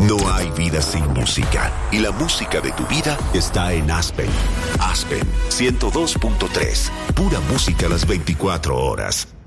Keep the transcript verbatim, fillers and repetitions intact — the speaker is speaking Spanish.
No hay vida sin música, y la música de tu vida está en Aspen. Aspen ciento dos punto tres, pura música las veinticuatro horas.